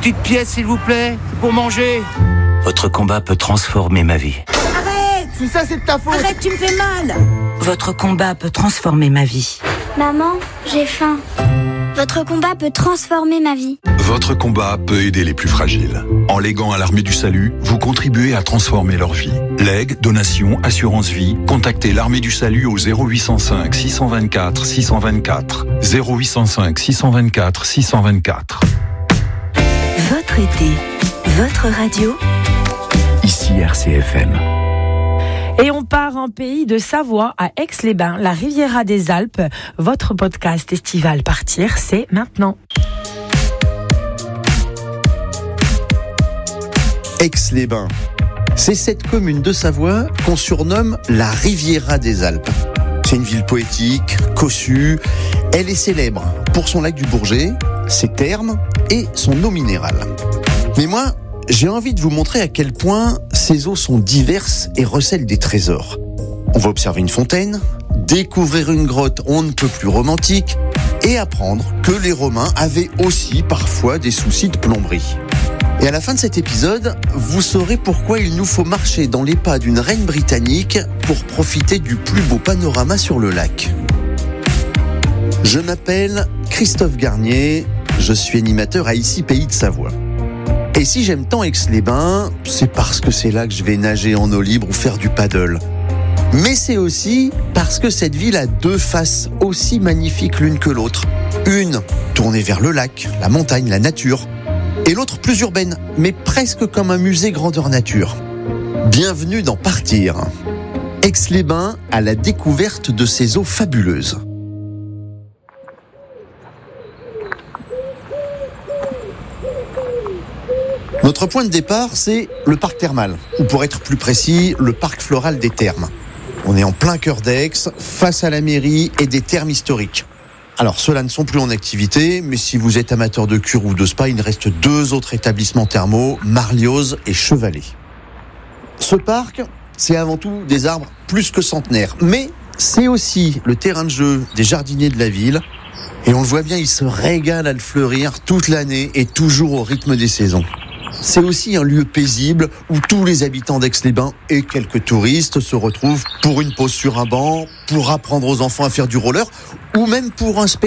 petite pièce, s'il vous plaît, pour manger. Votre combat peut transformer ma vie. Arrête! Si ça, c'est de ta faute. Arrête, tu me fais mal. Votre combat peut transformer ma vie. Maman, j'ai faim. Votre combat peut transformer ma vie. Votre combat peut aider les plus fragiles. En léguant à l'Armée du Salut, vous contribuez à transformer leur vie. Legs, donations, assurance vie, contactez l'Armée du Salut au 0805 624 624. 0805 624 624. Votre été, votre radio. Ici RCFM. Et on part en pays de Savoie, à Aix-les-Bains, la Riviera des Alpes. Votre podcast estival Partir, c'est maintenant. Aix-les-Bains. C'est cette commune de Savoie qu'on surnomme la Riviera des Alpes. C'est une ville poétique, cossue. Elle est célèbre pour son lac du Bourget, ses thermes et son eau minérale. Mais moi, j'ai envie de vous montrer à quel point ces eaux sont diverses et recèlent des trésors. On va observer une fontaine, découvrir une grotte on ne peut plus romantique et apprendre que les Romains avaient aussi parfois des soucis de plomberie. Et à la fin de cet épisode, vous saurez pourquoi il nous faut marcher dans les pas d'une reine britannique pour profiter du plus beau panorama sur le lac. Je m'appelle Christophe Garnier, je suis animateur à Ici Pays de Savoie. Et si j'aime tant Aix-les-Bains, c'est parce que c'est là que je vais nager en eau libre ou faire du paddle. Mais c'est aussi parce que cette ville a deux faces aussi magnifiques l'une que l'autre. Une tournée vers le lac, la montagne, la nature. Et l'autre plus urbaine, mais presque comme un musée grandeur nature. Bienvenue dans Partir. Aix-les-Bains à la découverte de ces eaux fabuleuses. Notre point de départ, c'est le parc thermal, ou pour être plus précis, le parc floral des Thermes. On est en plein cœur d'Aix, face à la mairie et des thermes historiques. Alors, ceux-là ne sont plus en activité, mais si vous êtes amateur de cure ou de spa, il reste deux autres établissements thermaux, Marlioz et Chevalet. Ce parc, c'est avant tout des arbres plus que centenaires, mais c'est aussi le terrain de jeu des jardiniers de la ville. Et on le voit bien, ils se régalent à le fleurir toute l'année et toujours au rythme des saisons. C'est aussi un lieu paisible où tous les habitants d'Aix-les-Bains et quelques touristes se retrouvent pour une pause sur un banc, pour apprendre aux enfants à faire du roller ou même pour un spectacle